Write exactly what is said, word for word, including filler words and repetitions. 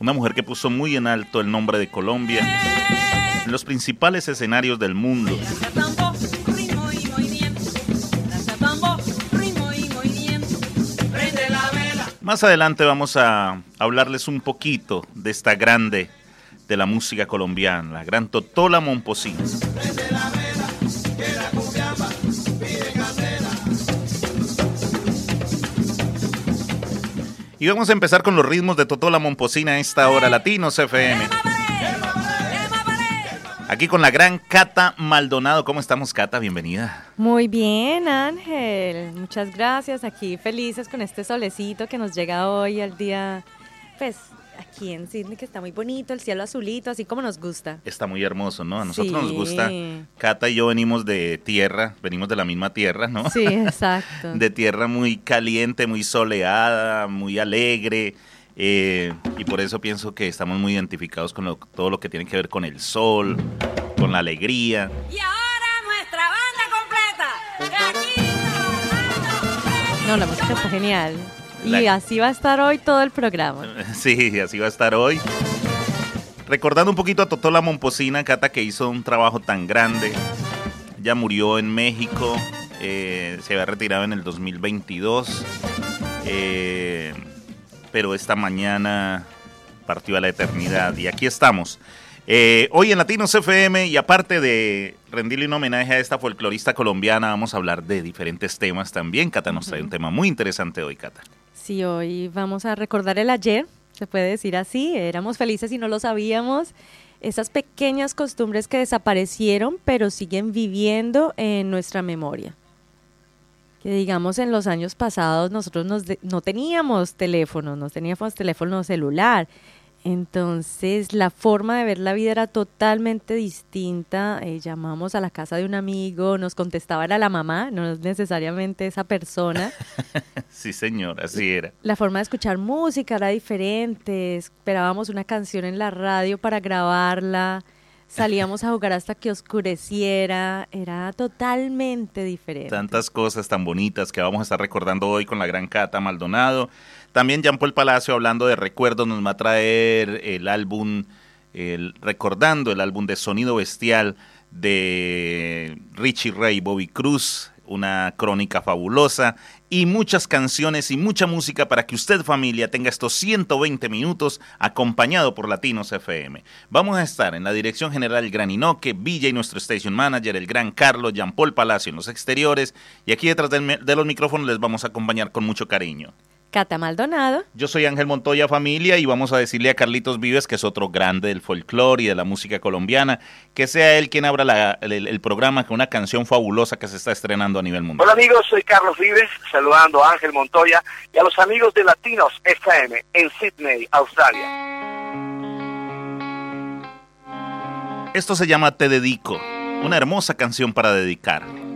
una mujer que puso muy en alto el nombre de Colombia en los principales escenarios del mundo. Más adelante vamos a hablarles un poquito de esta grande de la música colombiana, la gran Totola Momposina. Y vamos a empezar con los ritmos de Totola Momposina a esta hora, Latinos F M. Aquí con la gran Cata Maldonado. ¿Cómo estamos, Cata? Bienvenida. Muy bien, Ángel. Muchas gracias. Aquí felices con este solecito que nos llega hoy al día, pues, aquí en Sydney, que está muy bonito, el cielo azulito, así como nos gusta. Está muy hermoso, ¿no? A nosotros sí. nos gusta. Cata y yo venimos de tierra, venimos de la misma tierra, ¿no? Sí, exacto. De tierra muy caliente, muy soleada, muy alegre. Eh, y por eso pienso que estamos muy identificados con lo, todo lo que tiene que ver con el sol, con la alegría. Y ahora nuestra banda completa. No, la música está genial. Y La... así va a estar hoy todo el programa. Sí, así va a estar hoy. Recordando un poquito a Totola Momposina, Cata, que hizo un trabajo tan grande. Ella murió en México, eh, se había retirado en el dos mil veintidós. Eh... pero esta mañana partió a la eternidad y aquí estamos. Eh, hoy en Latinos F M, y aparte de rendirle un homenaje a esta folclorista colombiana, vamos a hablar de diferentes temas también. Cata nos trae un tema muy interesante hoy, Cata. Sí, hoy vamos a recordar el ayer, se puede decir así, éramos felices y no lo sabíamos. Esas pequeñas costumbres que desaparecieron, pero siguen viviendo en nuestra memoria. Que digamos en los años pasados nosotros nos de, no teníamos teléfono, no teníamos teléfono celular, entonces la forma de ver la vida era totalmente distinta. Eh, llamamos a la casa de un amigo, nos contestaba era la mamá, no necesariamente esa persona. Sí, señor, así era. La forma de escuchar música era diferente, esperábamos una canción en la radio para grabarla. Salíamos a jugar hasta que oscureciera, era totalmente diferente. Tantas cosas tan bonitas que vamos a estar recordando hoy con la gran Cata Maldonado. También Jean Paul Palacio, hablando de recuerdos, nos va a traer el álbum, el, recordando el álbum de Sonido Bestial de Richie Ray, Bobby Cruz, una crónica fabulosa y muchas canciones y mucha música para que usted, familia, tenga estos ciento veinte minutos acompañado por Latinos F M. Vamos a estar en la dirección general el gran Inoque, Villa y nuestro station manager, el gran Carlos, Jean Paul Palacio en los exteriores, y aquí detrás del, de los micrófonos les vamos a acompañar con mucho cariño. Cata Maldonado. Yo soy Ángel Montoya, familia, y vamos a decirle a Carlitos Vives, que es otro grande del folclore y de la música colombiana, que sea él quien abra la, el, el programa con una canción fabulosa que se está estrenando a nivel mundial. Hola amigos, soy Carlos Vives, saludando a Ángel Montoya y a los amigos de Latinos F M en Sydney, Australia. Esto se llama Te Dedico, una hermosa canción para dedicar.